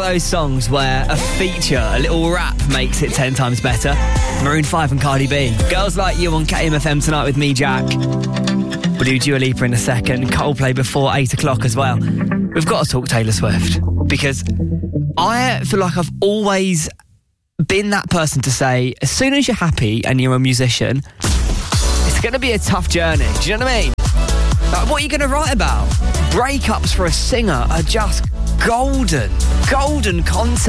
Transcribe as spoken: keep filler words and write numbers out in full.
those songs where a feature, a little rap, makes it ten times better. Maroon five and Cardi B. Girls Like You on K M F M tonight with me, Jack. We'll do Dua Lipa in a second. Coldplay before eight o'clock as well. We've got to talk Taylor Swift, because I feel like I've always been that person to say, as soon as you're happy and you're a musician, it's going to be a tough journey. Do you know what I mean? Like, what are you going to write about? Breakups for a singer are just golden, golden content.